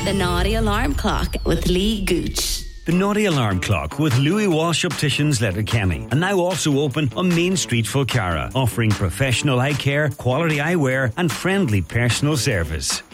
The Naughty Alarm Clock with Lee Gooch. The Naughty Alarm Clock with Louis Walsh Opticians Letterkenny, and now also open on Main Street, Fulcara, offering professional eye care, quality eyewear and friendly personal service.